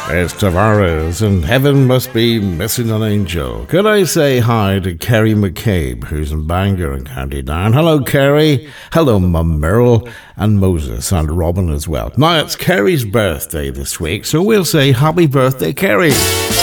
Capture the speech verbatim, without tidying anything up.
It's Tavares, and heaven must be missing an angel. Could I say hi to Kerry McCabe, who's in Bangor in County Down? Hello, Kerry. Hello, Mum Merrill, and Moses, and Robin as well. Now, it's Kerry's birthday this week, so we'll say happy birthday, Kerry.